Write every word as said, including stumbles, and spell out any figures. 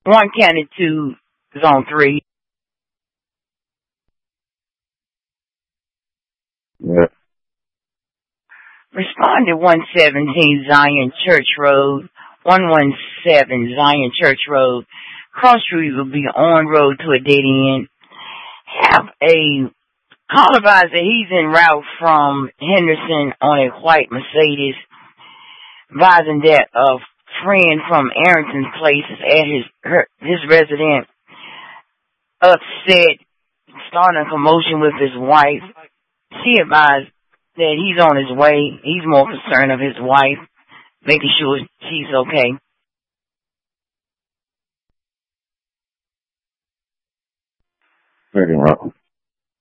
one County two, Zone three. Yeah. Respond to one seventeen Zion Church Road, one one seven Zion Church Road. Cross street will be on road to a dead end. Have a call advised that he's en route from Henderson on a white Mercedes, advising that a friend from Arrington's place is at his her, his residence, upset, starting a commotion with his wife. She advised that he's on his way. He's more concerned of his wife, making sure she's okay. Very well.